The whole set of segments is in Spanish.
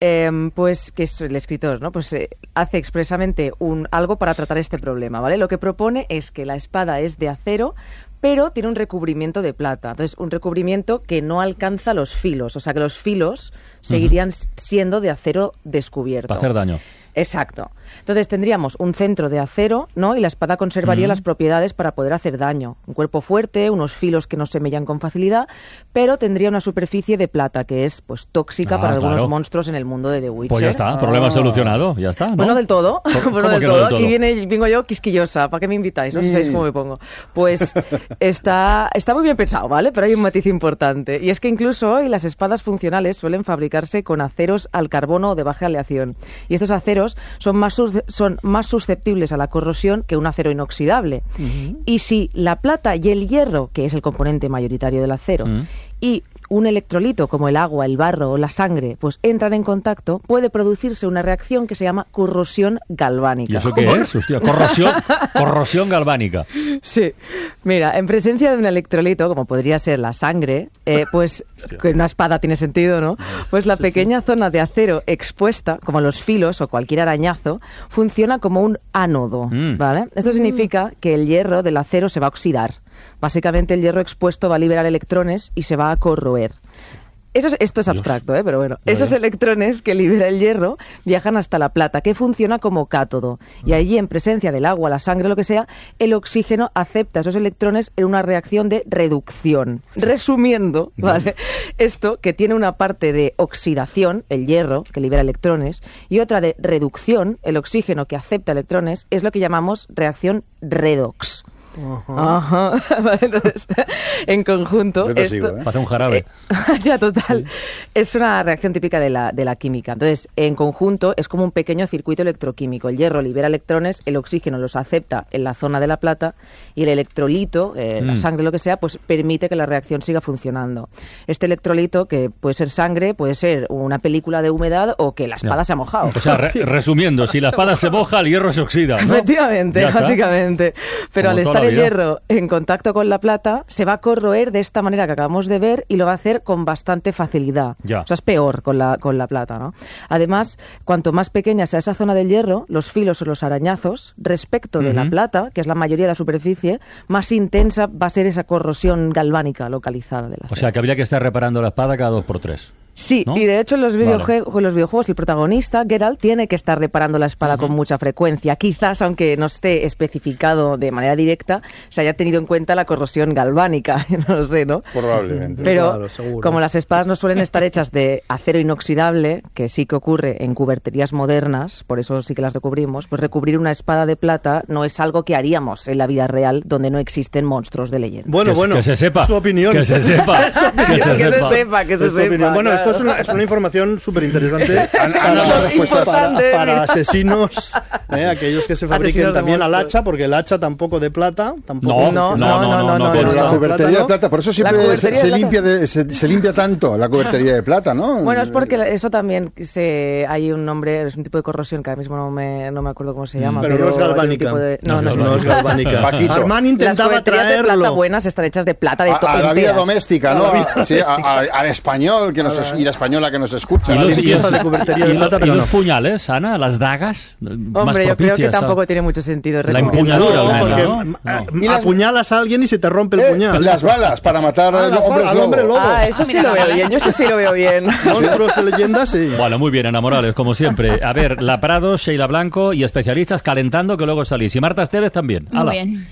pues que es el escritor, ¿no? Pues hace expresamente algo para tratar este problema, ¿vale? Lo que propone es que la espada es de acero, pero tiene un recubrimiento de plata. Entonces, un recubrimiento que no alcanza los filos. O sea, que los filos seguirían siendo de acero descubierto. Para hacer daño. Exacto. Entonces tendríamos un centro de acero, ¿no? Y la espada conservaría las propiedades para poder hacer daño. Un cuerpo fuerte, unos filos que no se mellan con facilidad, pero tendría una superficie de plata que es pues tóxica para algunos monstruos en el mundo de The Witcher. Pues ya está, problema solucionado, ya está, ¿no? Bueno, del todo. Bueno, del todo. Aquí vengo yo quisquillosa. ¿Para qué me invitáis? No sabéis cómo me pongo. Pues está muy bien pensado, ¿vale? Pero hay un matiz importante. Y es que incluso hoy las espadas funcionales suelen fabricarse con aceros al carbono de baja aleación. Y estos aceros son más susceptibles a la corrosión que un acero inoxidable. Y si la plata y el hierro, que es el componente mayoritario del acero, y un electrolito como el agua, el barro o la sangre, pues entran en contacto, puede producirse una reacción que se llama corrosión galvánica. ¿Y eso qué es? Hostia, corrosión galvánica. Sí. Mira, en presencia de un electrolito, como podría ser la sangre, pues que una espada tiene sentido, ¿no? Pues la pequeña zona de acero expuesta, como los filos o cualquier arañazo, funciona como un ánodo, ¿vale? Esto significa que el hierro del acero se va a oxidar. Básicamente el hierro expuesto va a liberar electrones y se va a corroer. Esto es abstracto, pero bueno. Esos electrones que libera el hierro viajan hasta la plata, que funciona como cátodo. Y allí, en presencia del agua, la sangre, lo que sea, el oxígeno acepta esos electrones en una reacción de reducción. Resumiendo, ¿vale? Esto, que tiene una parte de oxidación, el hierro, que libera electrones, y otra de reducción, el oxígeno que acepta electrones, es lo que llamamos reacción redox. Ajá. Vale, entonces, en conjunto esto hace un jarabe. Ya, total. Es una reacción típica de la química. Entonces, en conjunto es como un pequeño circuito electroquímico. El hierro libera electrones, el oxígeno los acepta en la zona de la plata y el electrolito, la sangre, lo que sea, pues permite que la reacción siga funcionando. Este electrolito, que puede ser sangre, puede ser una película de humedad o que la espada se ha mojado. O sea, resumiendo, si la espada se moja, el hierro se oxida, ¿no? Efectivamente, básicamente. Pero al estar el hierro en contacto con la plata, se va a corroer de esta manera que acabamos de ver y lo va a hacer con bastante facilidad. O sea, es peor con la plata, ¿no? Además, cuanto más pequeña sea esa zona del hierro, los filos o los arañazos, respecto de la plata, que es la mayoría de la superficie, más intensa va a ser esa corrosión galvánica localizada de la zona. O sea, que habría que estar reparando la espada cada 2x3. Sí, ¿no? Y de hecho en los videojuegos el protagonista, Geralt, tiene que estar reparando la espada con mucha frecuencia. Quizás, aunque no esté especificado de manera directa, se haya tenido en cuenta la corrosión galvánica. No lo sé, ¿no? Probablemente. Pero como las espadas no suelen estar hechas de acero inoxidable, que sí que ocurre en cuberterías modernas, por eso sí que las recubrimos, pues recubrir una espada de plata no es algo que haríamos en la vida real donde no existen monstruos de leyenda. Bueno, que se sepa. Tu opinión. Que se sepa. Que se sepa. Bueno, claro. Esto es una información súper interesante para asesinos, aquellos que se fabriquen también al hacha, porque el hacha tampoco de plata, tampoco. No. Pero la cubertería de plata, por eso siempre se limpia tanto la cubertería de plata, ¿no? Bueno, es porque eso también hay un nombre, es un tipo de corrosión que ahora mismo no me acuerdo cómo se llama. Pero no es galvánica. No es galvánica. Armand intentaba traerlo. Las de plata buenas están hechas de plata de a la vida doméstica, ¿no? Al español y la española que nos escucha. ¿Y los puñales, Ana? ¿Las dagas? Hombre, yo creo que tampoco tiene mucho sentido. La empuñadura, porque apuñalas a alguien y se te rompe el puñal. Las balas para matar al hombre lobo. Eso sí lo veo bien. Yo eso sí lo veo bien. Monstruos de leyenda, sí. Bueno, muy bien, Ana Morales, como siempre. A ver, La Prado, Sheila Blanco y especialistas calentando que luego salís. Y Marta Esteves también. Muy bien.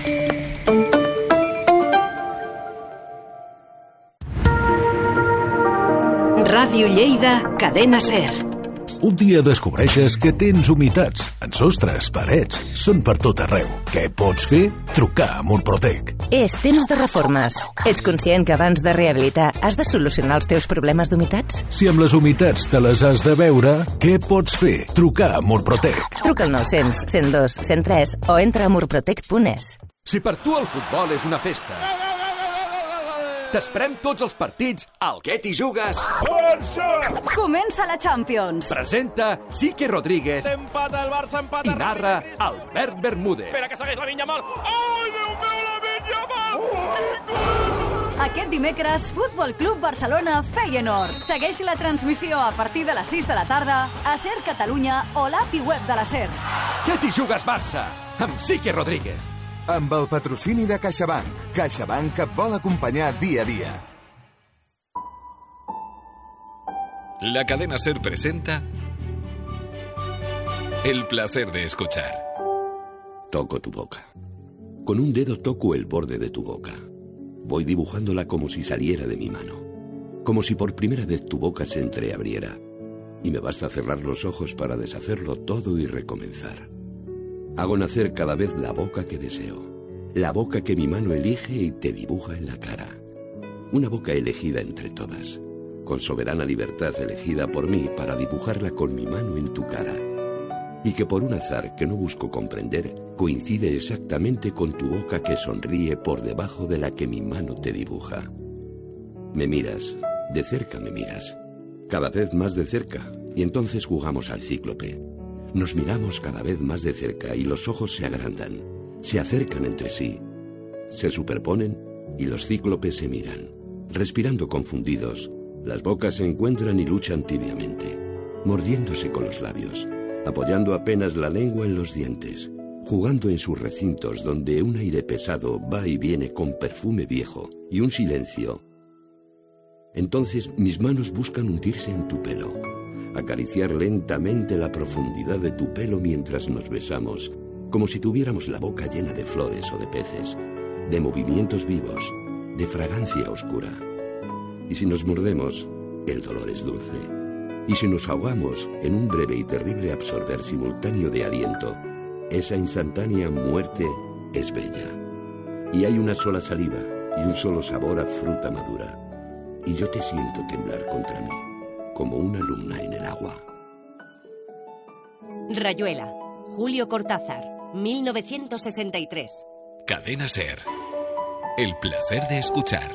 Ràdio Lleida, Cadena SER. Un dia descobreixes que tens humitats en sostres, parets, són per tot arreu. Què pots fer? Trucar a Murprotec. És temps de reformes. Ets conscient que abans de rehabilitar has de solucionar els teus problemes d'humitats? Si amb les humitats te les has de veure, què pots fer? Trucar a Murprotec. Truca al 900 102 103 o entra a murprotec.es. Si per tu el futbol és una festa, t'esperem tots els partits al Què t'hi jugues. Comença la Champions. Presenta Sique Rodríguez. Empata el Barça, empata i narra Albert Bermúdez. Espera que segueix la Vinya Mal. Ai, Déu meu, la Vinya Mal! Aquest dimecres, Futbol Club Barcelona Feyenoord. Segueix la transmissió a partir de les 6 de la tarda a SER Catalunya o l'API web de la SER. Què t'hi jugues, Barça? Amb Sique Rodríguez. Amb el patrocini de CaixaBank. CaixaBank et vol acompanyar dia a dia. La cadena SER presenta El placer de escuchar. Toco tu boca. Con un dedo toco el borde de tu boca. Voy dibujándola como si saliera de mi mano. Como si por primera vez tu boca se entreabriera. Y me basta cerrar los ojos para deshacerlo todo y recomenzar. Hago nacer cada vez la boca que deseo. La boca que mi mano elige y te dibuja en la cara. Una boca elegida entre todas. Con soberana libertad elegida por mí para dibujarla con mi mano en tu cara. Y que por un azar que no busco comprender, coincide exactamente con tu boca que sonríe por debajo de la que mi mano te dibuja. Me miras, de cerca me miras, cada vez más de cerca, y entonces jugamos al cíclope. Nos miramos cada vez más de cerca y los ojos se agrandan, se acercan entre sí, se superponen y los cíclopes se miran. Respirando confundidos, las bocas se encuentran y luchan tibiamente, mordiéndose con los labios, apoyando apenas la lengua en los dientes, jugando en sus recintos donde un aire pesado va y viene con perfume viejo y un silencio. Entonces mis manos buscan hundirse en tu pelo, acariciar lentamente la profundidad de tu pelo mientras nos besamos, como si tuviéramos la boca llena de flores o de peces, de movimientos vivos, de fragancia oscura. Y si nos mordemos, el dolor es dulce. Y si nos ahogamos en un breve y terrible absorber simultáneo de aliento, esa instantánea muerte es bella. Y hay una sola saliva y un solo sabor a fruta madura. Y yo te siento temblar contra mí, como una luna en el agua. Rayuela, Julio Cortázar, 1963. Cadena SER. El placer de escuchar.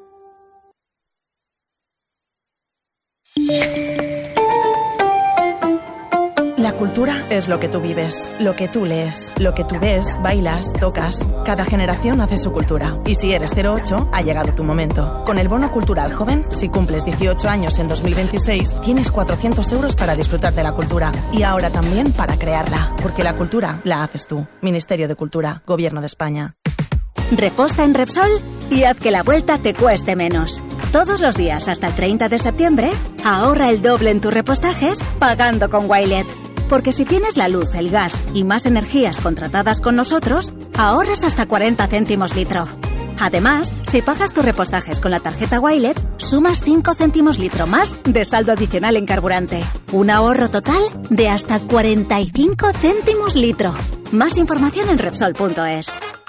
La cultura es lo que tú vives, lo que tú lees, lo que tú ves, bailas, tocas. Cada generación hace su cultura. Y si eres 08, ha llegado tu momento. Con el Bono Cultural Joven, si cumples 18 años en 2026, tienes 400 euros para disfrutar de la cultura. Y ahora también para crearla. Porque la cultura la haces tú. Ministerio de Cultura, Gobierno de España. Reposta en Repsol y haz que la vuelta te cueste menos. Todos los días hasta el 30 de septiembre, ahorra el doble en tus repostajes pagando con Wilet. Porque si tienes la luz, el gas y más energías contratadas con nosotros, ahorras hasta 40 céntimos litro. Además, si pagas tus repostajes con la tarjeta Wilet, sumas 5 céntimos litro más de saldo adicional en carburante. Un ahorro total de hasta 45 céntimos litro. Más información en Repsol.es.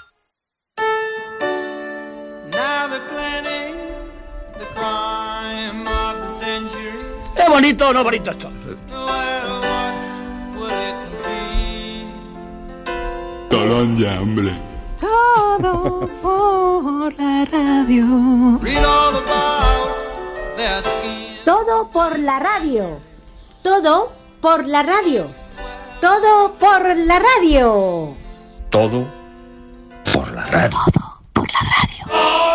¡Qué bonito, no bonito esto! Colombia, hombre. Todo por la radio. Todo por la radio. Todo por la radio. Todo por la radio. Todo por la radio.